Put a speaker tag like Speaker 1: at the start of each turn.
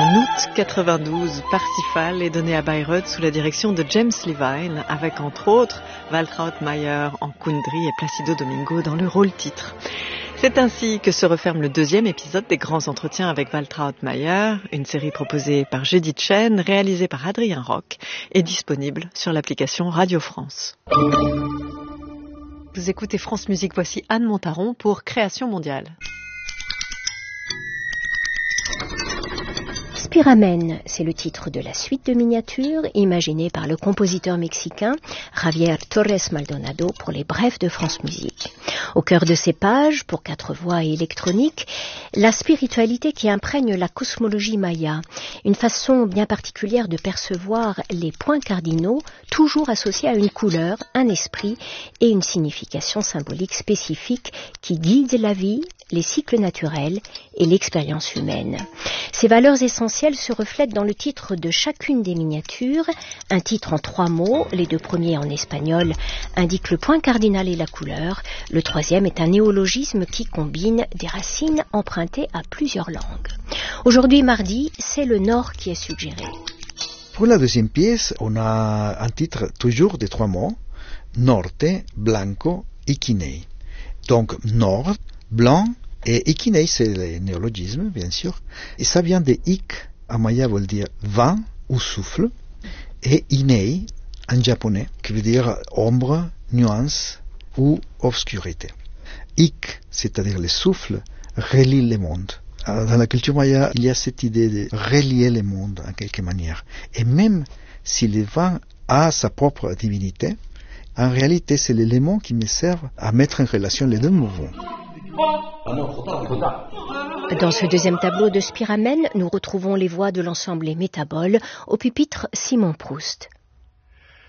Speaker 1: En août 92, Parsifal est donné à Bayreuth sous la direction de James Levine, avec entre autres Waltraud Mayer en Kundry et Placido Domingo dans le rôle titre. C'est ainsi que se referme le deuxième épisode des grands entretiens avec Waltraud Mayer, une série proposée par Judith Chen, réalisée par Adrien Roch et disponible sur l'application Radio France. Vous écoutez France Musique, voici Anne Montaron pour Création mondiale.
Speaker 2: Spiramen, c'est le titre de la suite de miniatures imaginée par le compositeur mexicain Javier Torres Maldonado pour les Brefs de France Musique. Au cœur de ces pages, pour 4 voix et électronique, la spiritualité qui imprègne la cosmologie maya, une façon bien particulière de percevoir les points cardinaux, toujours associés à une couleur, un esprit et une signification symbolique spécifique qui guide la vie, les cycles naturels et l'expérience humaine. Ces valeurs essentielles se reflètent dans le titre de chacune des miniatures, un titre en 3 mots, les 2 premiers en espagnol indiquent le point cardinal et la couleur, le 3e est un néologisme qui combine des racines empruntées à plusieurs langues. Aujourd'hui, mardi, c'est le Nord qui est suggéré.
Speaker 3: Pour la deuxième pièce, on a un titre toujours de 3 mots, Norte, Blanco, Iquinei. Donc, Nord, blanc, et Iquinei, c'est le néologisme, bien sûr. Et ça vient de Ik, en maya veut dire vent ou souffle, et Inei, en japonais, qui veut dire ombre, nuance ou obscurité. Ik, c'est-à-dire le souffle, relie le monde. Dans la culture maya, il y a cette idée de relier le monde en quelque manière. Et même si le vent a sa propre divinité, en réalité, c'est l'élément qui me sert à mettre en relation les 2 mouvements.
Speaker 2: Dans ce deuxième tableau de Spiramen, nous retrouvons les voix de l'ensemble Les Métaboles, au pupitre Simon Proust.